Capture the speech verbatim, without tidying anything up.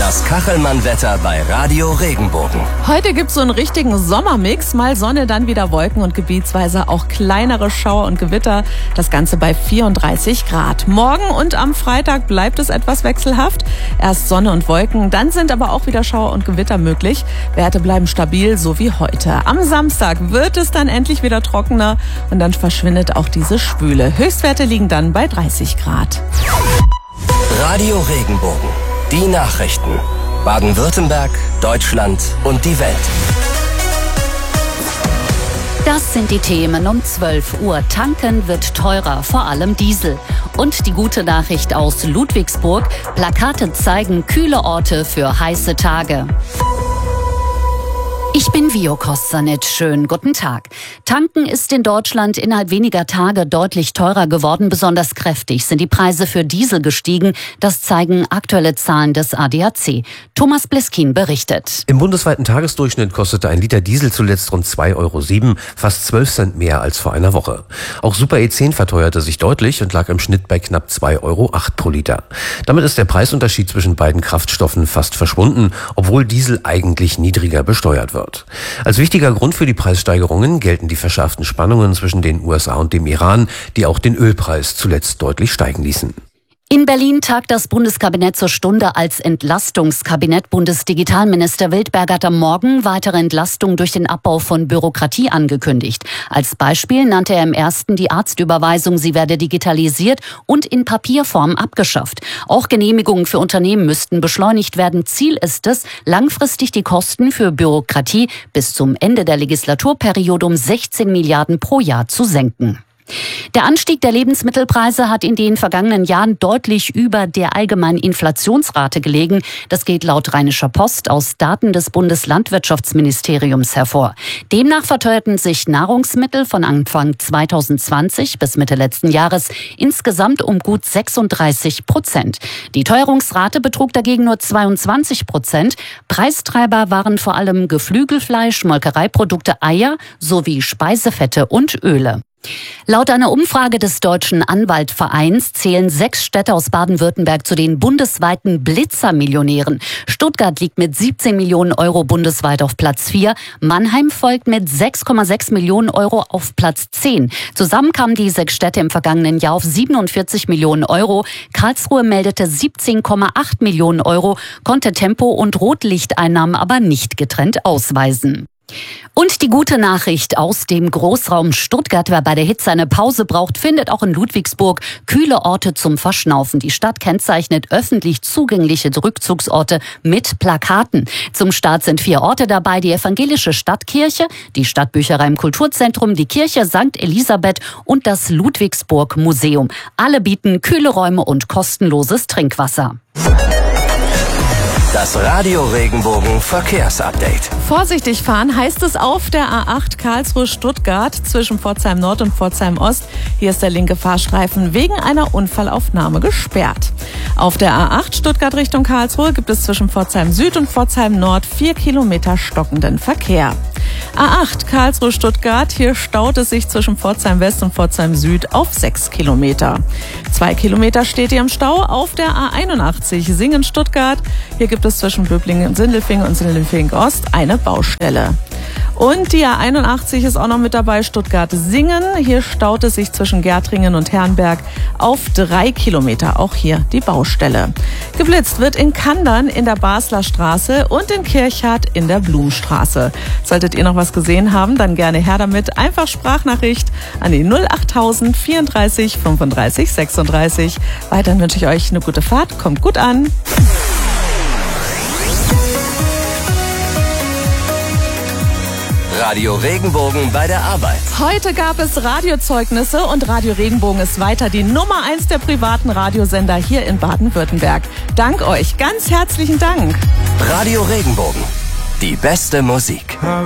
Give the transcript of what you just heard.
Das Kachelmann-Wetter bei Radio Regenbogen. Heute gibt's so einen richtigen Sommermix. Mal Sonne, dann wieder Wolken und gebietsweise auch kleinere Schauer und Gewitter. Das Ganze bei vierunddreißig Grad. Morgen und am Freitag bleibt es etwas wechselhaft. Erst Sonne und Wolken, dann sind aber auch wieder Schauer und Gewitter möglich. Werte bleiben stabil, so wie heute. Am Samstag wird es dann endlich wieder trockener und dann verschwindet auch diese Schwüle. Höchstwerte liegen dann bei dreißig Grad. Radio Regenbogen. Die Nachrichten. Baden-Württemberg, Deutschland und die Welt. Das sind die Themen um zwölf Uhr. Tanken wird teurer, vor allem Diesel. Und die gute Nachricht aus Ludwigsburg. Plakate zeigen kühle Orte für heiße Tage. Ich bin Vio Kostanic. Schönen guten Tag. Tanken ist in Deutschland innerhalb weniger Tage deutlich teurer geworden. Besonders kräftig sind die Preise für Diesel gestiegen. Das zeigen aktuelle Zahlen des A D A C. Thomas Bleskin berichtet. Im bundesweiten Tagesdurchschnitt kostete ein Liter Diesel zuletzt rund zwei Euro sieben, fast zwölf Cent mehr als vor einer Woche. Auch Super E zehn verteuerte sich deutlich und lag im Schnitt bei knapp zwei Euro acht pro Liter. Damit ist der Preisunterschied zwischen beiden Kraftstoffen fast verschwunden, obwohl Diesel eigentlich niedriger besteuert wird. Als wichtiger Grund für die Preissteigerungen gelten die verschärften Spannungen zwischen den U S A und dem Iran, die auch den Ölpreis zuletzt deutlich steigen ließen. In Berlin tagt das Bundeskabinett zur Stunde als Entlastungskabinett. Bundesdigitalminister Wildberg hat am Morgen weitere Entlastung durch den Abbau von Bürokratie angekündigt. Als Beispiel nannte er im ersten die Arztüberweisung, sie werde digitalisiert und in Papierform abgeschafft. Auch Genehmigungen für Unternehmen müssten beschleunigt werden. Ziel ist es, langfristig die Kosten für Bürokratie bis zum Ende der Legislaturperiode um sechzehn Milliarden pro Jahr zu senken. Der Anstieg der Lebensmittelpreise hat in den vergangenen Jahren deutlich über der allgemeinen Inflationsrate gelegen. Das geht laut Rheinischer Post aus Daten des Bundeslandwirtschaftsministeriums hervor. Demnach verteuerten sich Nahrungsmittel von Anfang zweitausendzwanzig bis Mitte letzten Jahres insgesamt um gut sechsunddreißig Prozent. Die Teuerungsrate betrug dagegen nur zweiundzwanzig Prozent. Preistreiber waren vor allem Geflügelfleisch, Molkereiprodukte, Eier sowie Speisefette und Öle. Laut einer Umfrage des Deutschen Anwaltvereins zählen sechs Städte aus Baden-Württemberg zu den bundesweiten Blitzermillionären. Stuttgart liegt mit siebzehn Millionen Euro bundesweit auf Platz vier. Mannheim folgt mit sechs Komma sechs Millionen Euro auf Platz zehn. Zusammen kamen die sechs Städte im vergangenen Jahr auf siebenundvierzig Millionen Euro. Karlsruhe meldete siebzehn Komma acht Millionen Euro, konnte Tempo- und Rotlichteinnahmen aber nicht getrennt ausweisen. Und die gute Nachricht aus dem Großraum Stuttgart: Wer bei der Hitze eine Pause braucht, findet auch in Ludwigsburg kühle Orte zum Verschnaufen. Die Stadt kennzeichnet öffentlich zugängliche Rückzugsorte mit Plakaten. Zum Start sind vier Orte dabei: die evangelische Stadtkirche, die Stadtbücherei im Kulturzentrum, die Kirche Sankt Elisabeth und das Ludwigsburg Museum. Alle bieten kühle Räume und kostenloses Trinkwasser. Das Radio Regenbogen Verkehrsupdate. Vorsichtig fahren heißt es auf der A acht Karlsruhe-Stuttgart zwischen Pforzheim Nord und Pforzheim Ost. Hier ist der linke Fahrstreifen wegen einer Unfallaufnahme gesperrt. Auf der A acht Stuttgart Richtung Karlsruhe gibt es zwischen Pforzheim Süd und Pforzheim Nord vier Kilometer stockenden Verkehr. A acht Karlsruhe-Stuttgart, hier staut es sich zwischen Pforzheim West und Pforzheim Süd auf sechs Kilometer. Zwei Kilometer steht ihr im Stau auf der A einundachtzig Singen-Stuttgart. Hier gibt es zwischen Böblingen, Sindelfingen und Sindelfingen-Ost eine Baustelle. Und die A einundachtzig ist auch noch mit dabei, Stuttgart-Singen. Hier staut es sich zwischen Gärtringen und Herrenberg auf drei Kilometer. Auch hier die Baustelle. Geblitzt wird in Kandern in der Basler Straße und in Kirchhardt in der Blumenstraße. Solltet ihr noch was gesehen haben, dann gerne her damit. Einfach Sprachnachricht an die null achttausend vierunddreißig fünfunddreißig sechsunddreißig. Weiterhin wünsche ich euch eine gute Fahrt. Kommt gut an. Radio Regenbogen bei der Arbeit. Heute gab es Radiozeugnisse und Radio Regenbogen ist weiter die Nummer eins der privaten Radiosender hier in Baden-Württemberg. Dank euch, ganz herzlichen Dank. Radio Regenbogen, die beste Musik.